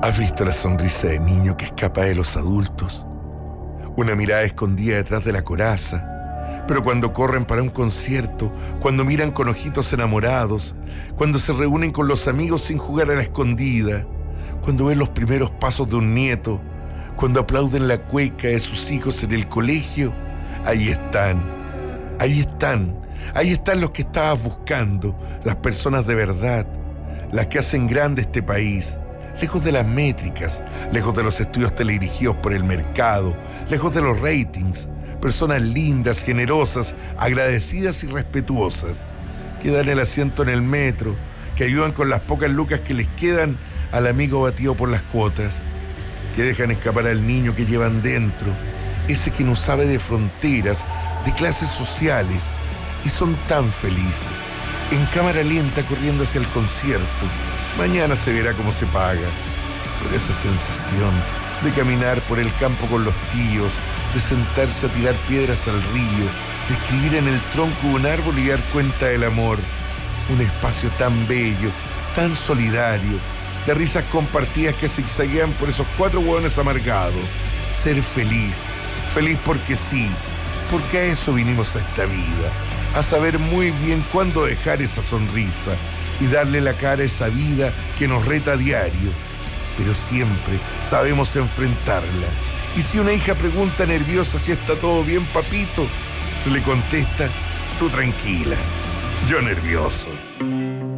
¿Has visto la sonrisa de niño que escapa de los adultos? Una mirada escondida detrás de la coraza. Pero cuando corren para un concierto, cuando miran con ojitos enamorados, cuando se reúnen con los amigos sin jugar a la escondida, cuando ven los primeros pasos de un nieto, cuando aplauden la cueca de sus hijos en el colegio, ahí están, ahí están, ahí están los que estabas buscando, las personas de verdad, las que hacen grande este país, lejos de las métricas, lejos de los estudios teledirigidos por el mercado, lejos de los ratings, personas lindas, generosas, agradecidas y respetuosas, que dan el asiento en el metro, que ayudan con las pocas lucas que les quedan al amigo batido por las cuotas, que dejan escapar al niño que llevan dentro, ese que no sabe de fronteras, de clases sociales, y son tan felices, en cámara lenta corriendo hacia el concierto. Mañana se verá cómo se paga, por esa sensación de caminar por el campo con los tíos, de sentarse a tirar piedras al río, de escribir en el tronco de un árbol y dar cuenta del amor. Un espacio tan bello, tan solidario, de risas compartidas que zigzaguean por esos 4 hueones amargados. Ser feliz, feliz porque sí, porque a eso vinimos a esta vida, a saber muy bien cuándo dejar esa sonrisa y darle la cara a esa vida que nos reta a diario, pero siempre sabemos enfrentarla. Y si una hija pregunta nerviosa si está todo bien, papito, se le contesta: tú tranquila, yo nervioso.